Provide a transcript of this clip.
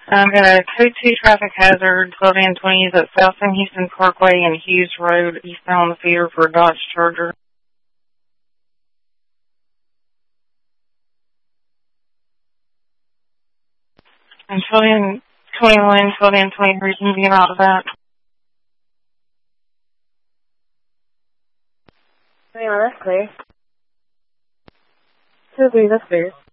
I'm got a code 2 traffic hazard, 12 and 20s at South San Houston Parkway and Hughes Road, eastbound on the feeder for a Dodge Charger. And 12 and 21, 12 and 23 can be out of that. Yeah, that's clear. 2-3, that's clear.